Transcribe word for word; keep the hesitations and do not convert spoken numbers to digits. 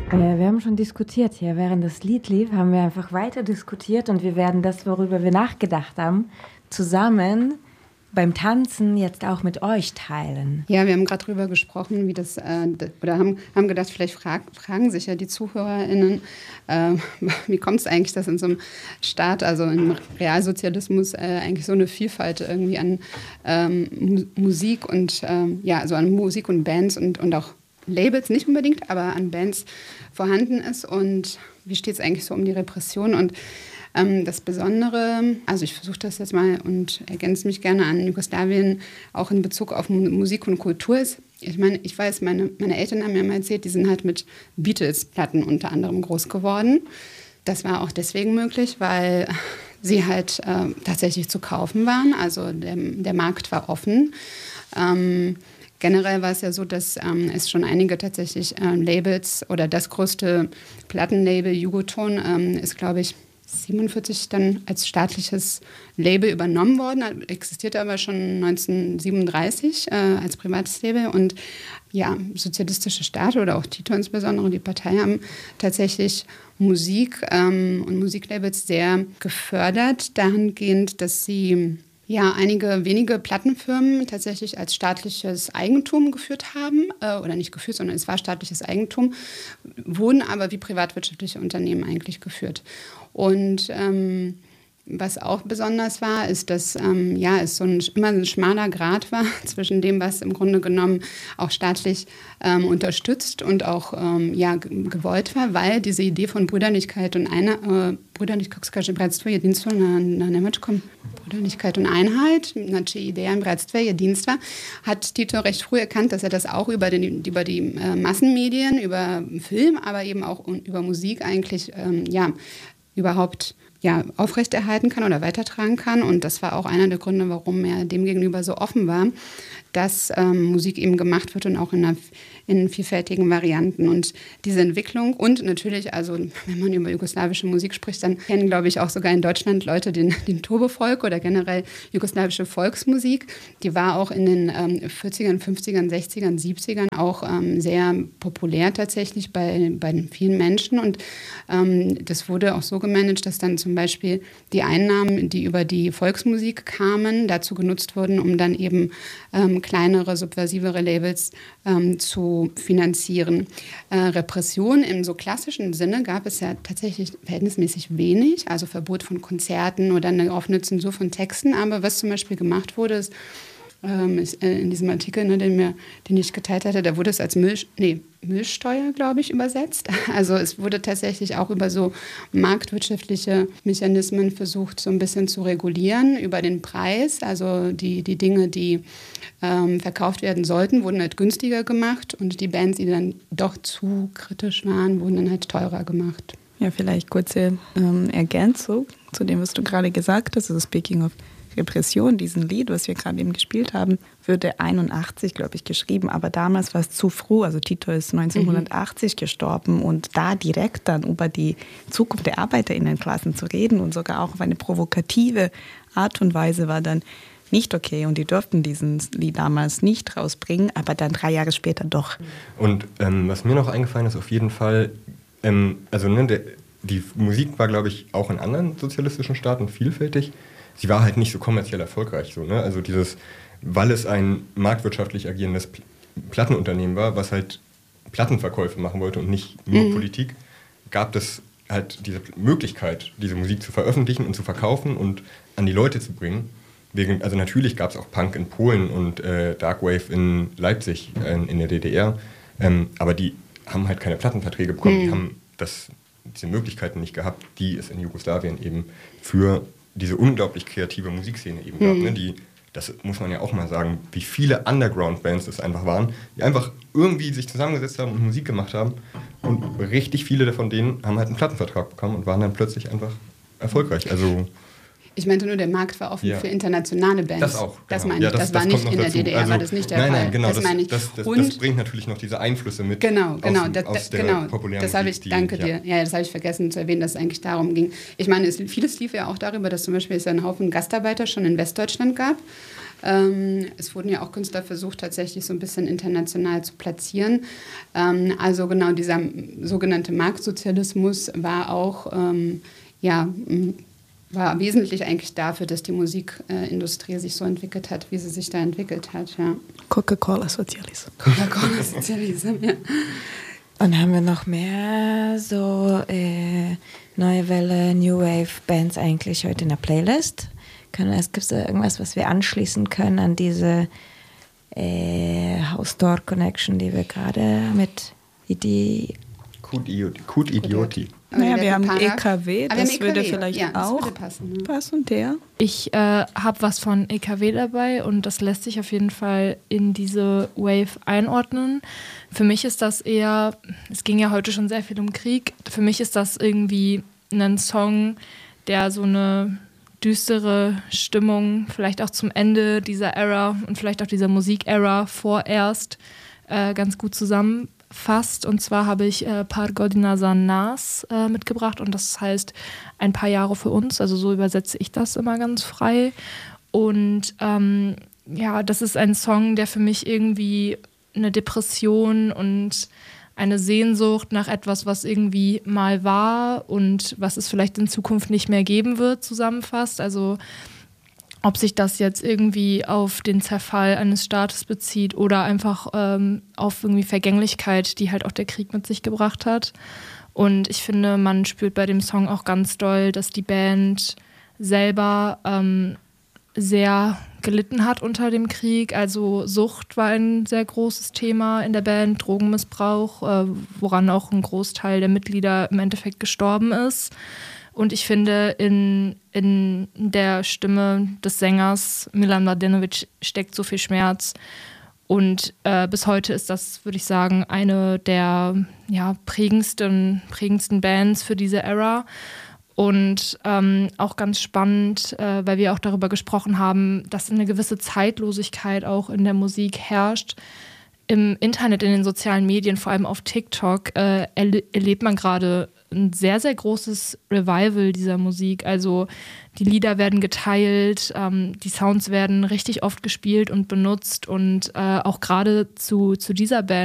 Äh, wir haben schon diskutiert hier. Während das Lied lief, haben wir einfach weiter diskutiert und wir werden das, worüber wir nachgedacht haben, zusammen beim Tanzen jetzt auch mit euch teilen. Ja, wir haben gerade drüber gesprochen, wie das, äh, oder haben, haben gedacht, vielleicht frag, fragen sich ja die ZuhörerInnen, äh, wie kommt es eigentlich, dass in so einem Staat, also im Realsozialismus, äh, eigentlich so eine Vielfalt irgendwie an ähm, Mu- Musik und, ähm, ja, also an Musik und Bands und, und auch Labels, nicht unbedingt, aber an Bands vorhanden ist und wie steht es eigentlich so um die Repression und ähm, das Besondere, also ich versuche das jetzt mal und ergänze mich gerne an Jugoslawien, auch in Bezug auf Mu- Musik und Kultur ist. Ich meine, ich weiß, meine, meine Eltern haben mir mal erzählt, die sind halt mit Beatles-Platten unter anderem groß geworden. Das war auch deswegen möglich, weil sie halt äh, tatsächlich zu kaufen waren, also der, der Markt war offen. Ähm, Generell war es ja so, dass ähm, es schon einige tatsächlich ähm, Labels oder das größte Plattenlabel Jugoton ähm, ist, glaube ich, siebenundvierzig dann als staatliches Label übernommen worden, existierte aber schon neunzehnhundertsiebenunddreißig äh, als privates Label und ja, sozialistische Staaten oder auch Tito insbesondere, die Partei haben tatsächlich Musik ähm, und Musiklabels sehr gefördert, dahingehend, dass sie ja, einige wenige Plattenfirmen tatsächlich als staatliches Eigentum geführt haben, äh, oder nicht geführt, sondern es war staatliches Eigentum, wurden aber wie privatwirtschaftliche Unternehmen eigentlich geführt. Und ähm, was auch besonders war, ist, dass ähm, ja, es so ein, immer ein schmaler Grat war zwischen dem, was im Grunde genommen auch staatlich ähm, unterstützt und auch ähm, ja, g- gewollt war, weil diese Idee von Brüderlichkeit und einer äh, Brüderlichkeit, bratstvo, jedinstvo na, na Nemačkom, Brüderlichkeit und Einheit, znači ideja bratstva, jedinstva, hat Tito recht früh erkannt, dass er das auch über, den, über die äh, Massenmedien, über Film, aber eben auch über Musik eigentlich ähm, ja, überhaupt ja, aufrechterhalten kann oder weitertragen kann. Und das war auch einer der Gründe, warum er demgegenüber so offen war, dass ähm, Musik eben gemacht wird und auch in, einer, in vielfältigen Varianten. Und diese Entwicklung und natürlich, also wenn man über jugoslawische Musik spricht, dann kennen, glaube ich, auch sogar in Deutschland Leute den, den Turbo-Folk oder generell jugoslawische Volksmusik. Die war auch in den ähm, vierzigern, fünfzigern, sechzigern, siebzigern auch ähm, sehr populär tatsächlich bei, bei den vielen Menschen. Und ähm, das wurde auch so gemanagt, dass dann zum Beispiel die Einnahmen, die über die Volksmusik kamen, dazu genutzt wurden, um dann eben ähm, kleinere, subversivere Labels ähm, zu finanzieren. Äh, Repression im so klassischen Sinne gab es ja tatsächlich verhältnismäßig wenig, also Verbot von Konzerten oder eine offene Zensur von Texten. Aber was zum Beispiel gemacht wurde, ist, ähm, ist äh, in diesem Artikel, ne, den, mir, den ich geteilt hatte, da wurde es als Müll, nee, Müllsteuer, glaube ich, übersetzt. Also es wurde tatsächlich auch über so marktwirtschaftliche Mechanismen versucht, so ein bisschen zu regulieren über den Preis. Also die, die Dinge, die ähm, verkauft werden sollten, wurden halt günstiger gemacht und die Bands, die dann doch zu kritisch waren, wurden dann halt teurer gemacht. Ja, vielleicht kurze ähm, Ergänzung zu dem, was du gerade gesagt hast. Also speaking of Repression, diesen Lied, was wir gerade eben gespielt haben, wurde einundachtzig, glaube ich, geschrieben. Aber damals war es zu früh. Also Tito ist neunzehnhundertachtzig mhm. gestorben. Und da direkt dann über die Zukunft der ArbeiterInnenklassen zu reden und sogar auch auf eine provokative Art und Weise war dann nicht okay. Und die durften diesen Lied damals nicht rausbringen, aber dann drei Jahre später doch. Und ähm, was mir noch eingefallen ist, auf jeden Fall, ähm, also ne, der, die Musik war, glaube ich, auch in anderen sozialistischen Staaten vielfältig. Sie war halt nicht so kommerziell erfolgreich. So, ne? Also dieses, weil es ein marktwirtschaftlich agierendes Pl- Plattenunternehmen war, was halt Plattenverkäufe machen wollte und nicht nur mhm. Politik, gab es halt diese Möglichkeit, diese Musik zu veröffentlichen und zu verkaufen und an die Leute zu bringen. Wegen, also natürlich gab es auch Punk in Polen und äh, Darkwave in Leipzig, äh, in der D D R, ähm, aber die haben halt keine Plattenverträge bekommen, mhm. die haben das, diese Möglichkeiten nicht gehabt, die es in Jugoslawien eben für diese unglaublich kreative Musikszene eben gab, mhm. ne, die, das muss man ja auch mal sagen, wie viele Underground-Bands es einfach waren, die einfach irgendwie sich zusammengesetzt haben und Musik gemacht haben und richtig viele von denen haben halt einen Plattenvertrag bekommen und waren dann plötzlich einfach erfolgreich. Also ich meinte nur, der Markt war offen ja. für internationale Bands. Das auch. Genau. Das meine ich. Ja, das, das war das nicht in der dazu. D D R, also, war das nicht der nein, Fall. Nein, genau. Das, Das, meine ich. das, das, und, das bringt natürlich noch diese Einflüsse mit. Genau, genau. Aus, das, aus der genau, populären das habe ich, Musik, danke die, dir. Ja, das habe ich vergessen zu erwähnen, dass es eigentlich darum ging. Ich meine, es, vieles lief ja auch darüber, dass zum Beispiel es einen Haufen Gastarbeiter schon in Westdeutschland gab. Ähm, es wurden ja auch Künstler versucht, tatsächlich so ein bisschen international zu platzieren. Ähm, also genau dieser sogenannte Marktsozialismus war auch, ähm, ja, war wesentlich eigentlich dafür, dass die Musikindustrie sich so entwickelt hat, wie sie sich da entwickelt hat. Ja. Coca-Cola-Sozialismus. Coca-Cola-Sozialismus, ja. Und haben wir noch mehr so äh, neue Welle, New Wave Bands eigentlich heute in der Playlist? Können, es gibt da irgendwas, was wir anschließen können an diese äh, House-Door-Connection, die wir gerade mit die Kud Idioti. Naja, wir haben E K W, das das würde vielleicht ja, das auch würde passen, ja. passen. Der? Ich äh, habe was von E K W dabei und das lässt sich auf jeden Fall in diese Wave einordnen. Für mich ist das eher, es ging ja heute schon sehr viel um Krieg, für mich ist das irgendwie ein Song, der so eine düstere Stimmung vielleicht auch zum Ende dieser Ära und vielleicht auch dieser Musik-Ära vorerst äh, ganz gut zusammenfasst. Und zwar habe ich äh, Par Godina za nas äh, mitgebracht und das heißt ein paar Jahre für uns, also so übersetze ich das immer ganz frei. Und ähm, ja, das ist ein Song, der für mich irgendwie eine Depression und eine Sehnsucht nach etwas, was irgendwie mal war und was es vielleicht in Zukunft nicht mehr geben wird, zusammenfasst. Also ob sich das jetzt irgendwie auf den Zerfall eines Staates bezieht oder einfach ähm, auf irgendwie Vergänglichkeit, die halt auch der Krieg mit sich gebracht hat. Und ich finde, man spürt bei dem Song auch ganz doll, dass die Band selber ähm, sehr gelitten hat unter dem Krieg. Also Sucht war ein sehr großes Thema in der Band, Drogenmissbrauch, äh, woran auch ein Großteil der Mitglieder im Endeffekt gestorben ist. Und ich finde, in, in der Stimme des Sängers Milan Mladenovic steckt so viel Schmerz. Und äh, bis heute ist das, würde ich sagen, eine der ja, prägendsten, prägendsten Bands für diese Ära. Und ähm, auch ganz spannend, äh, weil wir auch darüber gesprochen haben, dass eine gewisse Zeitlosigkeit auch in der Musik herrscht. Im Internet, in den sozialen Medien, vor allem auf TikTok, äh, erle- erlebt man gerade ein sehr, sehr großes Revival dieser Musik. Also die Lieder werden geteilt, ähm, die Sounds werden richtig oft gespielt und benutzt. Und äh, auch gerade zu, zu dieser Band